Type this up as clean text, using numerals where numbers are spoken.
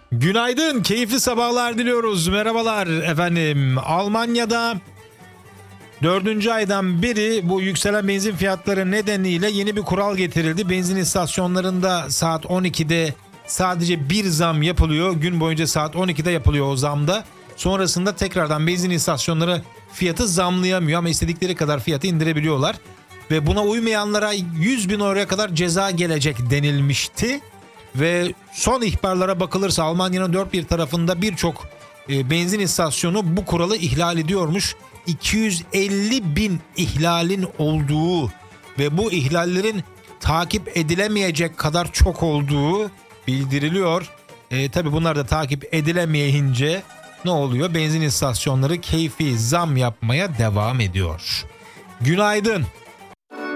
Günaydın, keyifli sabahlar diliyoruz. Merhabalar efendim. Almanya'da 4. aydan beri bu yükselen benzin fiyatları nedeniyle yeni bir kural getirildi. Benzin istasyonlarında saat 12'de sadece bir zam yapılıyor. Gün boyunca saat 12'de yapılıyor o zamda. Sonrasında tekrardan benzin istasyonları fiyatı zamlayamıyor ama istedikleri kadar fiyatı indirebiliyorlar. Ve buna uymayanlara 100.000 euroya kadar ceza gelecek denilmişti. Ve son ihbarlara bakılırsa Almanya'nın dört bir tarafında birçok benzin istasyonu bu kuralı ihlal ediyormuş. 250.000 ihlalin olduğu ve bu ihlallerin takip edilemeyecek kadar çok olduğu bildiriliyor. Tabii bunlar da takip edilemeyince ne oluyor? Benzin istasyonları keyfi zam yapmaya devam ediyor. Günaydın.